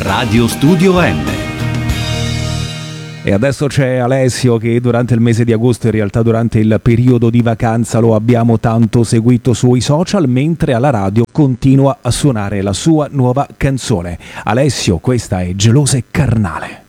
Radio Studio N. E adesso c'è Alessio che durante il mese di agosto, in realtà durante il periodo di vacanza, lo abbiamo tanto seguito sui social, mentre alla radio continua a suonare la sua nuova canzone. Alessio, questa è Gelosa e Carnale.